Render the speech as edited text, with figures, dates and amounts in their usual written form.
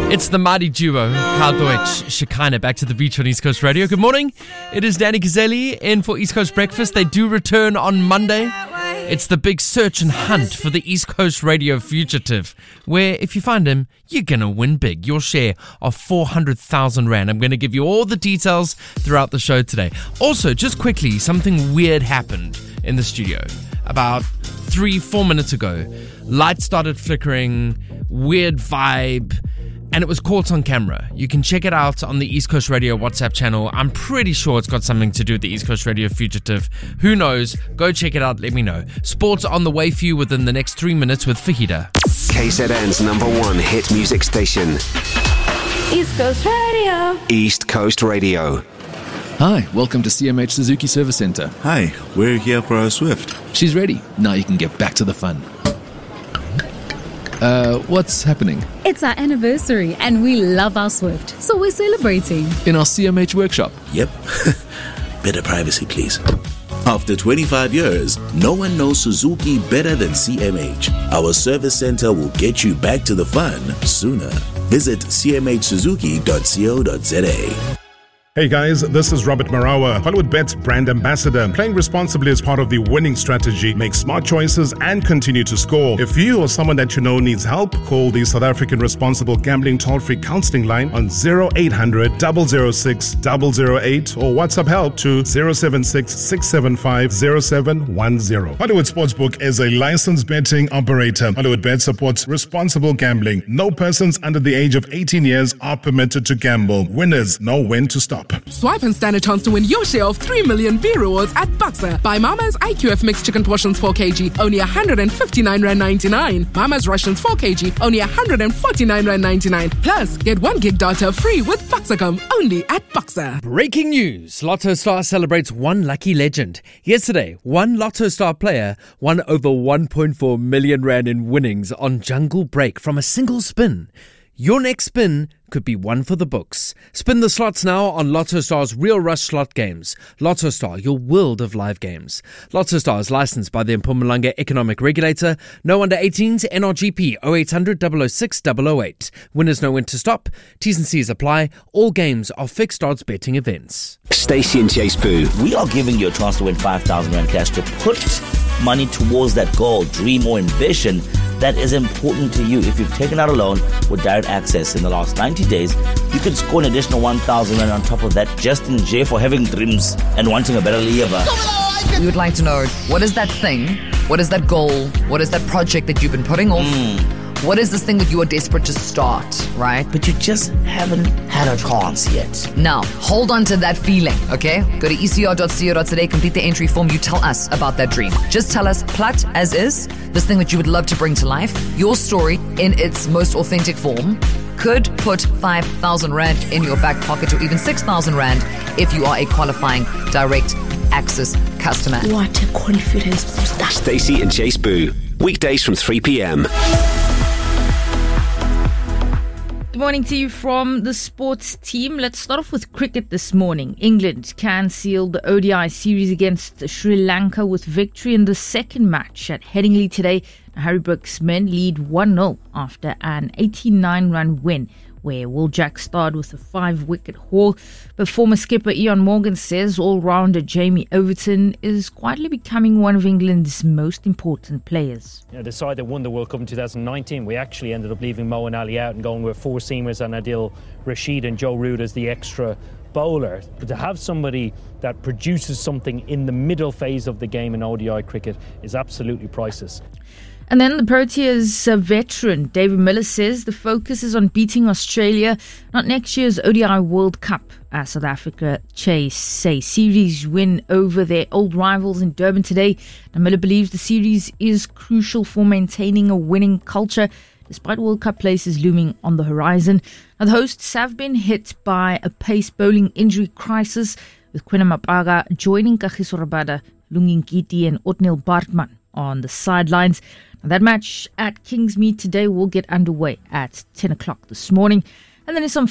It's the mighty duo, Kyle Deutsch, Shekinah, back to the beach on East Coast Radio. Good morning. It is Danny Gazzelli in for East Coast Breakfast. They do return on Monday. It's the big search and hunt for the East Coast Radio fugitive, where if you find him, you're going to win big. Your share of 400,000 Rand. I'm going to give you all the details throughout the show today. Also, just quickly, something weird happened in the studio about 3-4 minutes ago. Lights started flickering, weird vibe, and it was caught on camera. You can check it out on the East Coast Radio WhatsApp channel. I'm pretty sure it's got something to do with the East Coast Radio fugitive. Who knows? Go check it out. Let me know. Sports on the way for you within the next 3 minutes with Fahida. KZN's #1 hit music station. East Coast Radio. East Coast Radio. Hi, welcome to CMH Suzuki Service Center. Hi, we're here for our Swift. She's ready. Now you can get back to the fun. What's happening? It's our anniversary and we love our Swift, so we're celebrating. In our CMH workshop. Yep. Better privacy, please. After 25 years, no one knows Suzuki better than CMH. Our service center will get you back to the fun sooner. Visit cmhsuzuki.co.za. Hey guys, this is Robert Marawa, HollywoodBets brand ambassador. Playing responsibly is part of the winning strategy. Make smart choices and continue to score. If you or someone that you know needs help, call the South African Responsible Gambling toll-free counseling line on 0800 006 008 or WhatsApp help to 076 675 0710. Hollywood Sportsbook is a licensed betting operator. HollywoodBet supports responsible gambling. No persons under the age of 18 years are permitted to gamble. Winners know when to stop. Swipe and stand a chance to win your share of 3 million B rewards at Boxer. Buy Mama's IQF mixed chicken portions 4 kg, only 159 Rand 99. Mama's Russians 4 kg, only 149 Rand 99. Plus, get 1 gig data free with Boxercom, only at Boxer. Breaking news. Lotto Star celebrates one lucky legend. Yesterday, one Lotto Star player won over 1.4 million Rand in winnings on Jungle Break from a single spin. Your next spin could be one for the books. Spin the slots now on Lotto Star's Real Rush slot games. Lotto Star, your world of live games. Lotto Star is licensed by the Mpumalanga Economic Regulator. No under 18s, NRGP 0800 006 008. Winners know when to stop. T's and C's apply. All games are fixed odds betting events. Stacey and Chase Boo. We are giving you a chance to win 5,000 Rand cash to put money towards that goal, dream or ambition that is important to you. If you've taken out a loan with direct access in the last 90 days, you could score an additional 1,000 Rand on top of that just in jail for having dreams and wanting a better life. We would like to know, what is that thing? What is that goal? What is that project that you've been putting off? What is this thing that you are desperate to start, right? But you just haven't had a chance yet. Now, hold on to that feeling, okay? Go to ecr.co.za, complete the entry form. You tell us about that dream. Just tell us, plat as is, this thing that you would love to bring to life. Your story in its most authentic form could put 5,000 Rand in your back pocket or even 6,000 Rand if you are a qualifying direct access customer. What a confidence booster. Stacey and Chase Boo. Weekdays from 3 p.m. Good morning to you from the sports team. Let's start off with cricket this morning. England can seal the ODI series against Sri Lanka with victory in the second match at Headingley today. Harry Brook's men lead 1-0 after an 89-run win, where Will Jack starred with a 5-wicket haul. But former skipper Ian Morgan says all-rounder Jamie Overton is quietly becoming one of England's most important players. The side that won the World Cup in 2019, we actually ended up leaving Moeen Ali out and going with 4 seamers and Adil Rashid and Joe Root as the extra bowler. But to have somebody that produces something in the middle phase of the game in ODI cricket is absolutely priceless. And then the Proteas veteran David Miller says the focus is on beating Australia, not next year's ODI World Cup, as South Africa chase a series win over their old rivals in Durban today. Now, Miller believes the series is crucial for maintaining a winning culture, despite World Cup places looming on the horizon. Now, the hosts have been hit by a pace bowling injury crisis, with Quinn Mapaga joining Kagiso Rabada, Lungingiti and Otniel Bartman on the sidelines. That match at Kingsmead today will get underway at 10 o'clock this morning. And then there's some